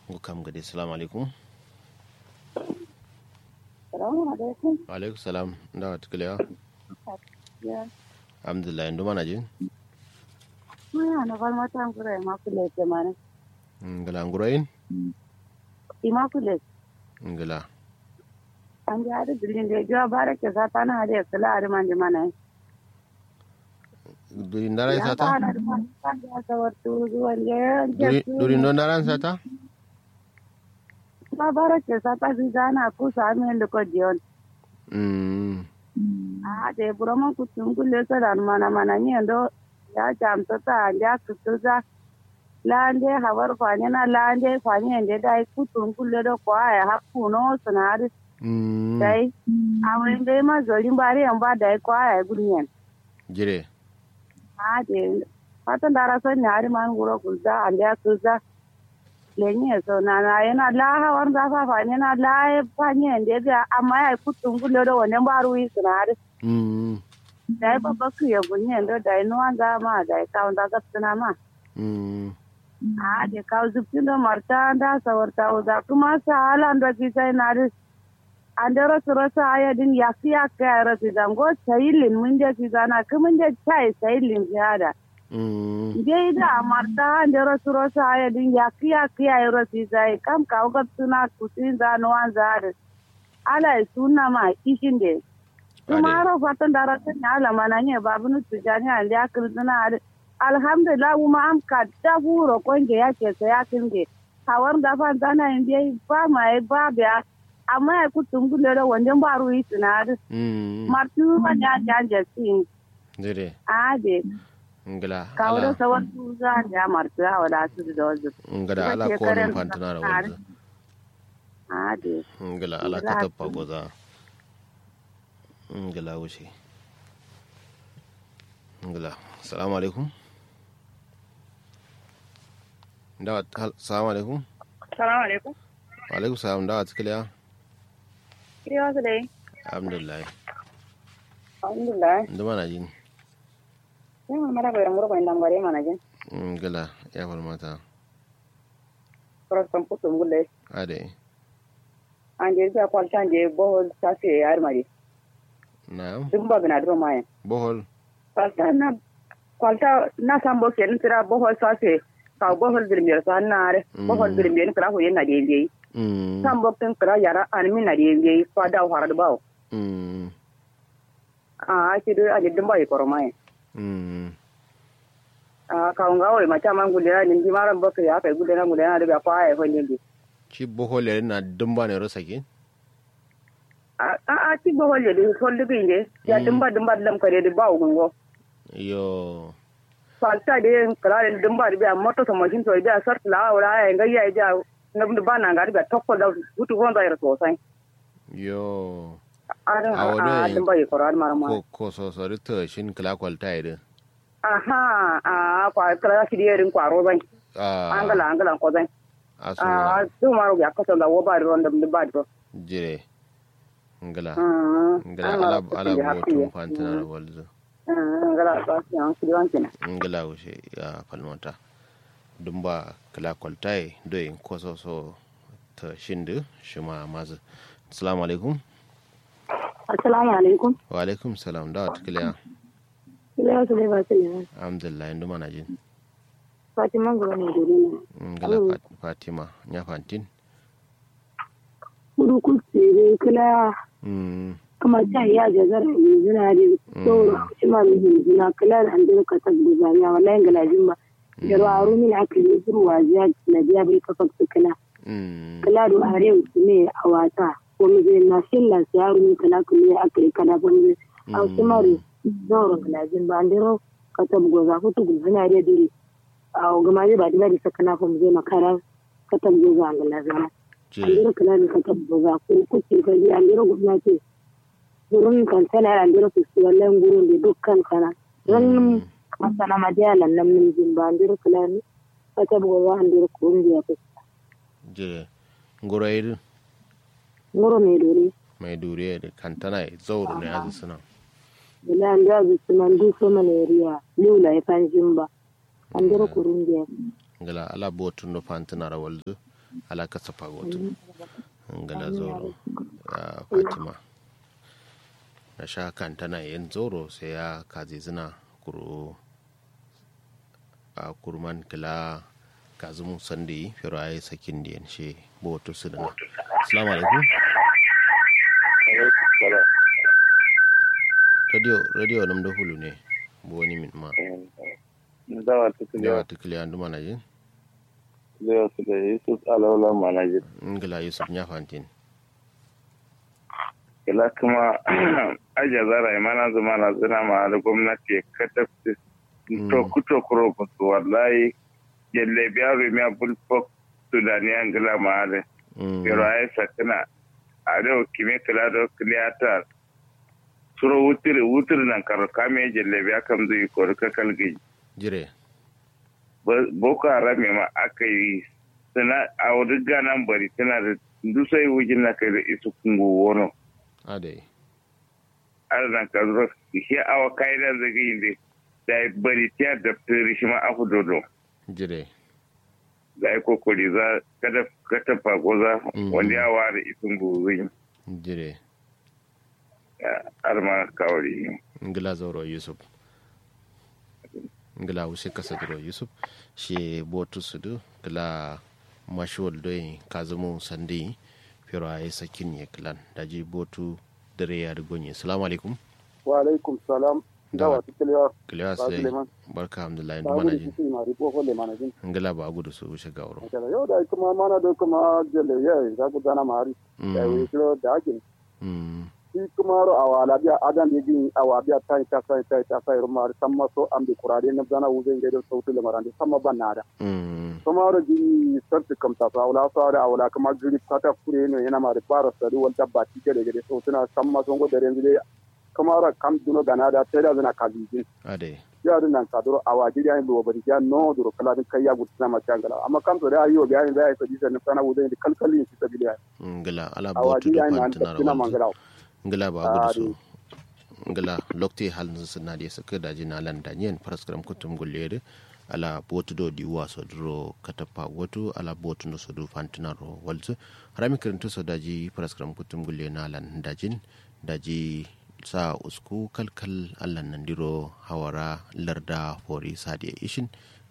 Kam gade salamu alaikum. Salamu alaikum. Alaikum salam. Da wata kiliya. Ya. Alhamdulillah yanzu mana jin. Muna na falmata ngura immaculate mana. Ngala ngurayin. Immaculate. Ngala. An ga da dilin da jawa barake sata na hade kala ari manje mana. Durin dara sata? Durin Durin don dara sata? Ma barake sata bi gana ku sami da ko dion. De burama ku tungulle sadan mana ni ndo ya jamta ta ya kutuza lande hawar fanya na lande fanya inde dai ku tungulle do ko ya hakku no sanari dai awin dai ma zorin bari an ba dai ko ya guryen Jire. de fatan dara son nyari man guro kulza anda kuza lenye so na yana la hawar da fa fanya na la fanya inde ga amma ya ku tungulle do wannan baru yi sanari dai babba ku ya bunye ndo dai no anga ma dai ka onda gatsina ma de ka zuptindo marta anda sawarta uda kuma sa ala ndo kisai nari andero surasa aya din yakiya ka rasi dango sailin mun je kizana kuma je chai sailin ziyada dai da marta andero surasa aya din yakiya ka rasi zai kam ka gatsina kutin da no anzar ala sunna ma kishinde kuma ro fatan daratan ala mananye babunu tujani ande akilzina alhamdulillah kuma am ka da huro konge yake sai yakinde hawar da fan dana inde ba mai ba biya amma ya kutungulle da wanjan baro yi tunar martu wanya janja sin Jire. ade Ngala. kawo da sawan tuza da martu wala su da wazu Ngala ala ko nun fantana da wanzu. ade Ngala ala ka tappa goza. Ngala wuce. Ngala. Assalamu alaikum. Dawa assalamu alaikum. assalamu alaikum Wa alaikum salam dawa tikiliya. kiyo su dai Alhamdulillah. alhamdulillah Ndu mana jin. sai mun mara bayar murba inda ngare mana jin Ngala ya falmata. prostan kutungulle Ade. anje ga kwalta je bohol sase yar mari Na'am. dumba bina dro mai Bohol. kwalta na sambo ken tira bohol sase ka bohol dirmir sanare bohol dirmir kra ho yana de bi sambo ken kra yara anmi na de bi fa da harad bawo a ki do a jidin bai kormai a ka ngawo ma ta man gudera ni maran baka ya kai gudera gudera da ba fa ai honin bi Ci bohol na dumba ne rosa ke? a ti bohol de holde bi ne ya dumba lam kare de bawo gungo Yo. falta de kra de dumba de ba moto so machine to da sart la ora ai ngai ya ja na bana ga da tokko da hutu honda ira so sai Yo. a dumba yi koran marama Ko so rita shin kala kwalta ide. aha a kwa kra ki de rin kwaro zai angala ko zai su maro ya kaso da wo ba ron da ba do Jire. Ngala. Ngala ala botu fantana da walzo. ngala ba ki an ki wankina Ngala wuce ya falmata. Dumba kala kwalta do in ko so ta shindu shima mazu. Assalamu alaikum. assalamu alaikum Wa alaikum salam da wata kiliya. kila su ne ba su ne Alhamdulillah indu mana jin. fatima gura ne dole Ngala Fatima nya fantin. kuru ku tsere kila kuma ta ya jazar zina da to kuma zina kila an da ka tabbuza ya wallahi ngala jimma da ruwaru min akili ruwa ya na biya bai ka fakta kila kila do are ne a wata ko mu zai na shilla yaru ne kala kulli akili kana ban a kuma zoro ngala jimma an da ka tabbuza ko tugu zina da dire a gama ne ba da sakana ko mu zai makara ka tabbuza ngala zina andiro kala ni ka tabbuza ko kuke ka ji andiro gwamnati gurin kan sana andiro su wallan gurin da dukkan kana ran masana madiyalan nan min jin ba andiro kala ni ka tabbuza andiro ko ngiya ko Jire. Ngoro idu. ngoro me dore Mai duriya da kantana zauru ne azu suna. bila ando su man du so maneriya lula e panjimba andiro ko ngiya Ngala ala botu no fantana da walzo. alaka safa goto ngala zoro fatima na sha kan tana yin zoro sai ya kazi zina kuro a kurman kila kazumu sandi firo ay sakin diyan she boto sudana assalamu alaikum radio nam do hulu ne bo woni min ma dawa tukile andu manaje leo sile Yusuf alawla manaje ngala Yusuf nya fantin kila kuma aja zara imana zuma zina ma da gwamnati katafti to kuto kuro ko wallahi yelle biaru mi abul pok sudanian gala ma da pero ay sakana ado kime kala do kliata suro wutir nan kar kame jelle biya kam zai ko ka kalgi jire boko haram ma aka yi sana a wadda ganan bari tana da dusai wujin na kai da isu kungu wono ade arnan ka zo shi awa kaidan zagi ne da bari ta da tiri shi ma afu dodo jire da ai kokori za kada ka tafa goza wanda ya ware isun burin jire arma kawari ngila zoro Yusuf ngila wuce kasa duro Yusuf shi botu sudu kila mashwal doyi kazumu sandi firo ay sakin ye klan daji botu dare ya rigonye assalamu alaikum wa alaikum salam dawa kiliya sai barka alhamdulillah ndu manaji ngila ba gudu su wuce gawro yau da kuma mana da kuma jelle yayi za ku gana mari da wi kilo da ake shi kuma ro awala biya adan de gin awabiya tai rumar samma so ambi kurade na zana wuzen gaido sautu le marande samma banada kuma ro ji sarti kamta so awala so awala kuma giri kata fure no yana mari fara sadu wal dabba ti gade sautu na samma so go dare ndile kuma ro kam duno ganada teda zana kazijin ade ya nan kaduro awajiri ay bo bari ya no duro kala din kayya gutna ma changala amma kam to da ayo ga ni da ay so disa na sana wuzen di kalkalin ci tabila ngala ala botu do pantanaro ngala ba gudu su ngala lokti halin suna da suka daji na landa yin paraskram kutum gullere ala botu do diwa so duro katapa wotu ala botu no so do fantinaro walzu harami kirinto so daji paraskram kutum gulle na landa jin daji sa usku kalkal allan nan diro hawara larda fori sadiya ishin